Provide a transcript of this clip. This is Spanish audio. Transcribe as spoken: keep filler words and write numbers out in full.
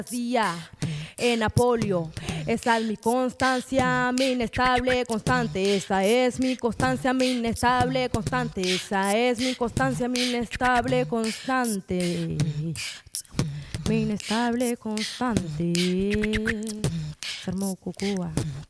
día en apolio. Esa es mi constancia, mi inestable constante. Esa es mi constancia, mi inestable constante. Esa es mi constancia, mi inestable constante. Mi inestable constante. Se armó Cucúa.